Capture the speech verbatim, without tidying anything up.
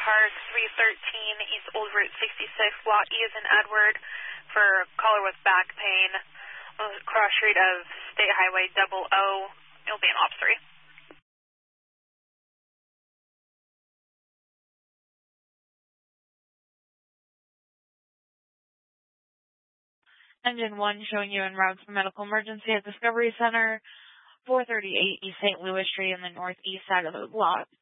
Park, three thirteen East Old Route sixty-six, Lot E is in Edward, for caller with back pain, cross street of State Highway double O. It'll be an Ops three. Engine one showing you en route to medical emergency at Discovery Center, four thirty-eight East Saint Louis Street on the northeast side of the lot.